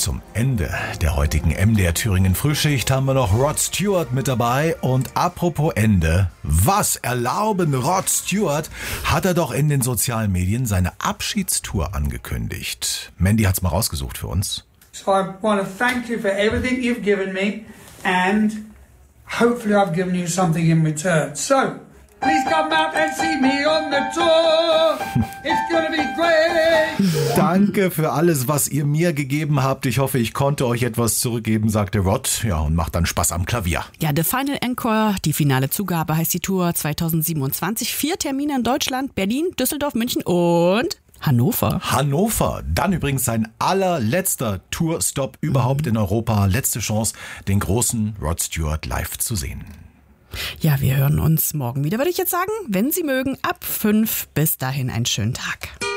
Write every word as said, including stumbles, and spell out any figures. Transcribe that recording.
Zum Ende der heutigen M D R Thüringen Frühschicht haben wir noch Rod Stewart mit dabei. Und apropos Ende, was erlauben Rod Stewart, hat er doch in den sozialen Medien seine Abschiedstour angekündigt. Mandy hat's mal rausgesucht für uns. So I want to thank you for everything you've given me and hopefully I've given you something in return. So, please come out and see me on the tour. It's gonna be great. Danke für alles, was ihr mir gegeben habt. Ich hoffe, ich konnte euch etwas zurückgeben, sagte Rod. Ja, und macht dann Spaß am Klavier. Ja, The Final Encore, die finale Zugabe heißt die Tour zweitausendsiebenundzwanzig. Vier Termine in Deutschland, Berlin, Düsseldorf, München und Hannover. Hannover. Dann übrigens sein allerletzter Tourstop überhaupt in Europa. Letzte Chance, den großen Rod Stewart live zu sehen. Ja, wir hören uns morgen wieder, würde ich jetzt sagen. Wenn Sie mögen, ab fünf. Bis dahin einen schönen Tag.